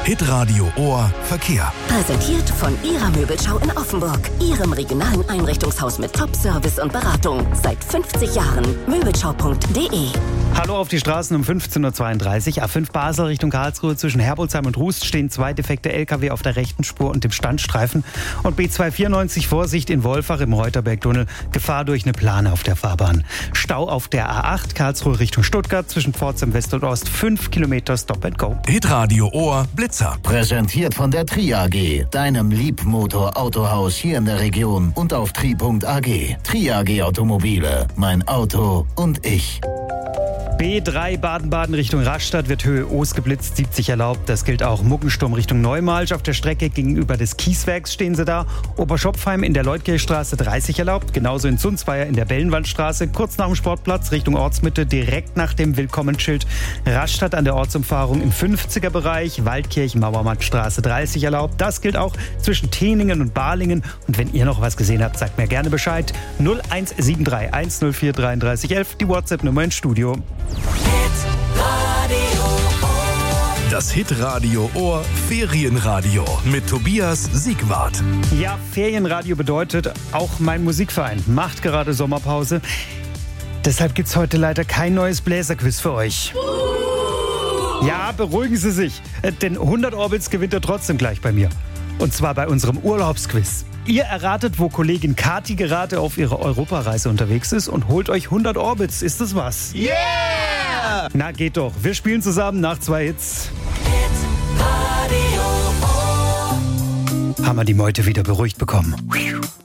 Hitradio Ohr Verkehr. Präsentiert von Ihrer Möbelschau in Offenburg. Ihrem regionalen Einrichtungshaus mit Top-Service und Beratung. Seit 50 Jahren. Möbelschau.de. Hallo auf die Straßen um 15.32 Uhr. A5 Basel Richtung Karlsruhe zwischen Herbolzheim und Rust stehen 2 defekte LKW auf der rechten Spur und dem Standstreifen. Und B294 Vorsicht in Wolfach im Reuterbergtunnel. Gefahr durch eine Plane auf der Fahrbahn. Stau auf der A8 Karlsruhe Richtung Stuttgart zwischen Pforzheim West und Ost. 5 Kilometer Stop and Go. Hitradio Ohr Blitzer. Präsentiert von der Tri AG, deinem Liebmotor-Autohaus hier in der Region und auf tri.ag. Tri AG Automobile, mein Auto und ich. B3 Baden-Baden Richtung Rastatt wird Höhe Oos geblitzt, 70 erlaubt. Das gilt auch Muggensturm Richtung Neumalsch. Auf der Strecke gegenüber des Kieswerks stehen sie da. Oberschopfheim in der Leutkirchstraße 30 erlaubt. Genauso in Sundsweier in der Bellenwaldstraße. Kurz nach dem Sportplatz Richtung Ortsmitte direkt nach dem Willkommensschild. Rastatt an der Ortsumfahrung im 50er-Bereich. Waldkirchen-Mauermattstraße 30 erlaubt. Das gilt auch zwischen Teningen und Balingen. Und wenn ihr noch was gesehen habt, sagt mir gerne Bescheid. 0173 104 33 11, die WhatsApp-Nummer ins Studio. Das Hitradio Ohr Ferienradio mit Tobias Siegwart. Ja, Ferienradio bedeutet, auch mein Musikverein macht gerade Sommerpause. Deshalb gibt's heute leider kein neues Bläserquiz für euch. Ja, beruhigen Sie sich, denn 100 Orbits gewinnt er trotzdem gleich bei mir. Und zwar bei unserem Urlaubsquiz. Ihr erratet, wo Kollegin Kathi gerade auf ihrer Europareise unterwegs ist und holt euch 100 Orbits. Ist das was? Yeah! Na, geht doch. Wir spielen zusammen nach 2 Hits. Haben wir die Meute wieder beruhigt bekommen.